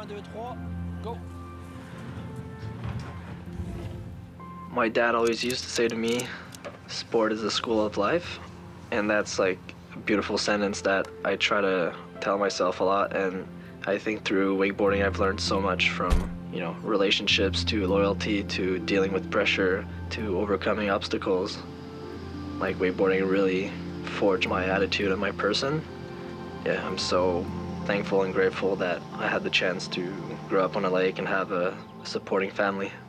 My dad always used to say to me, sport is the school of life. And that's like a beautiful sentence that I try to tell myself a lot. And I think through wakeboarding, I've learned so much from, relationships to loyalty to dealing with pressure to overcoming obstacles. Like wakeboarding really forged my attitude and my person. Yeah, I'm so thankful and grateful that I had the chance to grow up on a lake and have a supporting family.